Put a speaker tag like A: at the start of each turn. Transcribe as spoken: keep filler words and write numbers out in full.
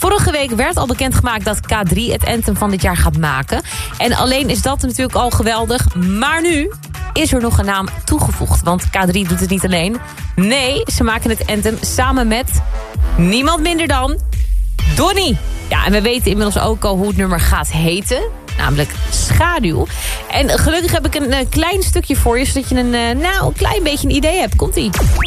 A: Vorige week werd al bekendgemaakt dat K drie het anthem van dit jaar gaat maken. En alleen is dat natuurlijk al geweldig. Maar nu is er nog een naam toegevoegd. Want K drie doet het niet alleen. Nee, ze maken het anthem samen met niemand minder dan Donnie. Ja, en we weten inmiddels ook al hoe het nummer gaat heten. Namelijk Schaduw. En gelukkig heb ik een uh, klein stukje voor je, zodat je een, uh, nou, een klein beetje een idee hebt. Komt-ie.